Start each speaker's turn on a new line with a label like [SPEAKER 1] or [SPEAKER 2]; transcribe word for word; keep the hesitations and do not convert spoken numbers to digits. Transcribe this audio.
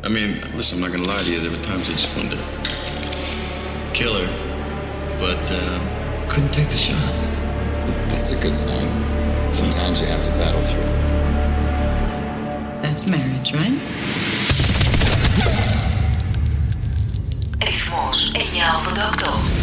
[SPEAKER 1] I mean, listen, I'm not gonna lie to you. There were times I just wanted to kill her, but uh, couldn't take the shot.
[SPEAKER 2] That's a good sign. Sometimes you have to battle through.
[SPEAKER 3] That's marriage, right?
[SPEAKER 4] Ρυθμός εννιά ογδόντα οκτώ.